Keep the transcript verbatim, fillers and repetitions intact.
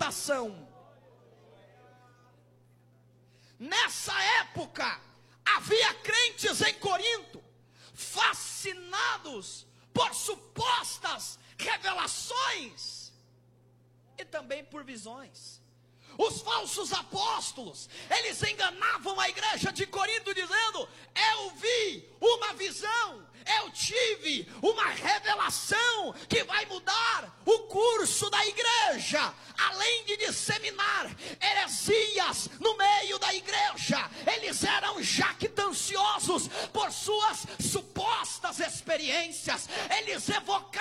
inspiração. Nessa época, havia crentes em Corinto, fascinados por supostas revelações e também por visões. Os falsos apóstolos, eles enganavam a igreja de Corinto dizendo: eu vi uma visão, eu tive uma revelação que vai mudar o curso da igreja. Além de disseminar heresias no meio da igreja, eles eram jactanciosos por suas supostas experiências. Eles evocavam